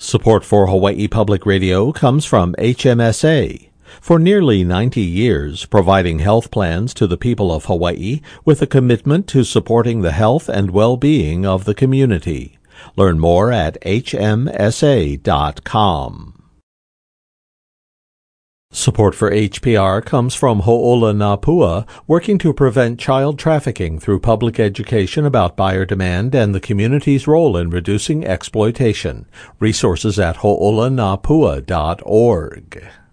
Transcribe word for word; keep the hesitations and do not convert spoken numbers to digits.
Support for Hawaii Public Radio comes from H M S A. For nearly ninety years, providing health plans to the people of Hawaii with a commitment to supporting the health and well-being of the community. Learn more at H M S A dot com. Support for H P R comes from Ho'ola Napua, working to prevent child trafficking through public education about buyer demand and the community's role in reducing exploitation. Resources at ho'ola napua dot org.